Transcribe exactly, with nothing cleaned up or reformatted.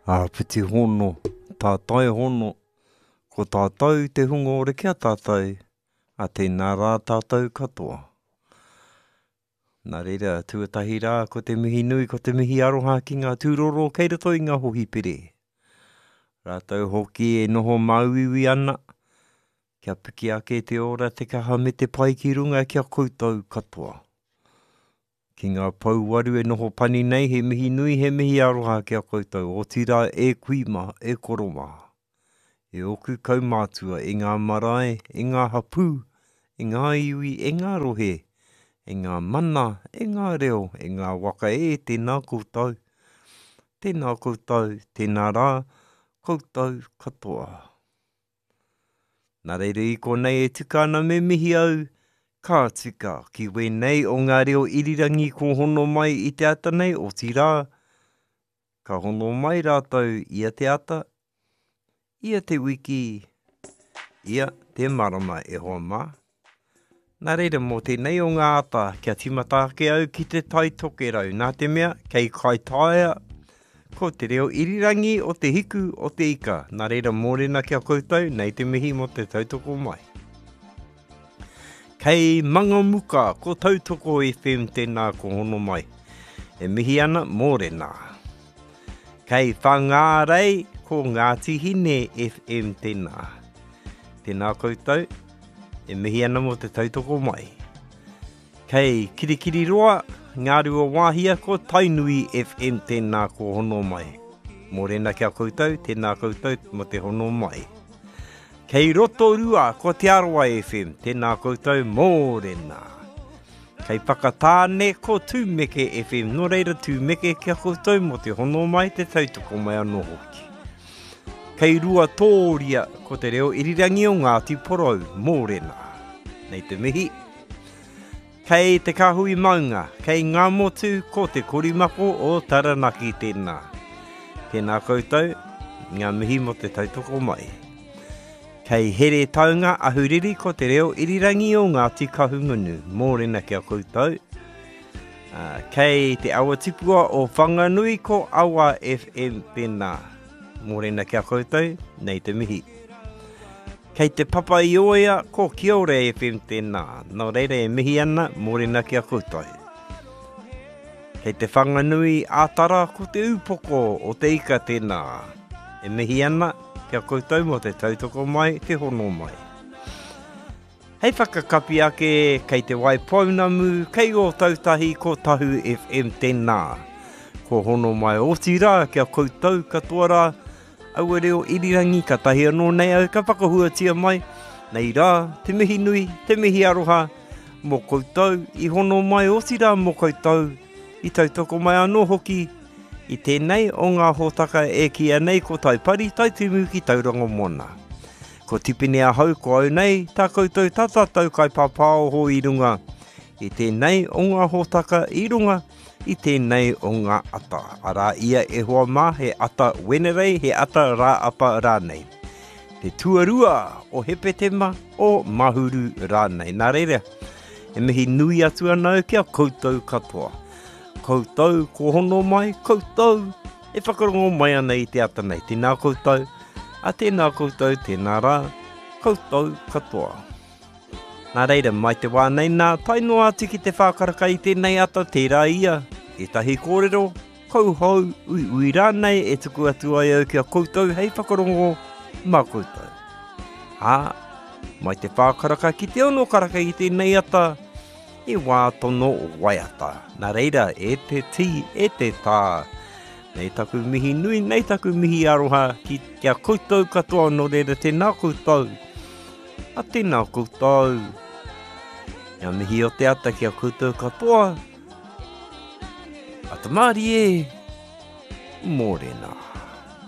A piti hono, tātai hono, ko tātou te hunga ore kia tātou, a tēnā rā tātou katoa. Nā reira, tuatahi rā, ko te mihi nui, ko te mihi aroha ki ngā tūroro, kei rato i ngā hohi pere. Rātou hoki e noho mauiwi ana, kia piki ake te ora te kaha me te pai ki runga kia koutou katoa. Ki ngā pauwaru e noho pani nei, he mihi nui, he mihi aroha kia koutou, o tira e kuima, e koroma. E oku kaumātua, e ngā marae, e ngā hapū, e ngā iwi, e ngā rohe, e ngā mana, e ngā reo, e ngā waka e, tēnā koutou. Tēnā koutou, tēnā rā, koutou katoa. Nā reira i konei e tukana me mihi au, ka tika ki wenei o ngā reo irirangi ko hono mai i te ata nei o tira. Ka hono mai rātou ia te ata, ia te wiki, ia te marama e hoa mā. Nā reira mō tēnei o ngā ata kia timata ke au ki te tai toke rau. Nā te mea, kei kai taia, ko te reo irirangi o te hiku o te ika. Nā reira mōrena kia koutou, nei te mihi mo te tautoko mai. Kei Mangamuka, ko Tautoko F M tēnā ko hono mai. E mihi ana mōrena. Kei Whangārei, ko Ngātihine F M tēnā. Tēnā koutou, e mihi ana mo te tautoko mai. Kei Kirikiriroa, Ngārua Wāhia, ko Tainui F M tēnā ko hono mai. Mōrena kia koutou, tēnā koutou mo te hono mai. Kei Rotorua, ko Te Aroa F M, tēnā koutou mōrena. Kei Whakatāne, ko Tūmeke F M, no reira Tūmeke kia koutou mo te hono mai te tautoko mai anō hoki. Kei Rua Tōria, ko te reo irirangi o Ngāti Porou, mōrena. Nei te mihi. Kei Te Kahui Maunga, kei Ngā Motu, ko te Korimako o Taranaki tēnā. Tēnā koutou, ngā mihi mo te tautoko mai. Kei Here Taunga Ahuriri, ko te reo irirangi o Ngāti Kahungunu, mōrena kia koutou. Uh, kei Te Awa Tipua o Whanganui, ko Awa F M tēnā, mōrena kia koutou, nei te mihi. Kei Te Papa Ioia, ko Kiore F M tēnā, no reira e mihi ana, mōrena kia koutou. Kei Te Whanganui Ātara, ko te Upoko o te Ika tēnā, e mihi ana, kia koutou mo te tautoko mai, te hono mai. Hei whakakapi ake kei te Waipounamu, kei o tautahi ko Tahu F M tēnā. Ko hono mai o tira, kia koutou katoa rā, au reo irirangi ka tahi anō nei au ka whakahuatia mai. Nei rā, te mihi nui, te mihi aroha, mō koutou, i hono mai o tira mō koutou, i tautoko mai anō hoki, i tēnei o ngā hōtaka e kia nei ko taipari, tai timu ki tauranga mona. Ko tipine a hau ko au nei, tā koutou tātātou kai pāpāo ho i runga. I tēnei o ngā hōtaka i runga, i tēnei o ngā ata. Arā ia e hoa mā, he ata wenerei, he ata rā apa rānei. Te tuarua o hepetema o mahuru rānei. Nā reira, e mihi nui atu anau kia koutou katoa. Koutou, ko hono mai, koutou, e whakarongo mai ana i te ata nei. Tēnā koutou, a tēnā koutou, tēnā rā, koutou katoa. Nā reira, mai te wānei nā, tainoa ati ki te whākaraka i tēnei ata, tērā ia, e tahi kōrero, kauhau, ui ui rānei, e tuku atu ai au kia koutou, hei whakarongo, mā koutou. Hā, mai te whākaraka ki te ono karaka i tēnei ata, e wā tono o waiata. Nā reira, e te ti, e te tā. Nei taku mihi nui, nei taku mihi aroha, ki kia koutou katoa no reira tēnā koutou. A tēnā koutou. Ia mihi o te ata kia koutou katoa. A tamari e, mōrena.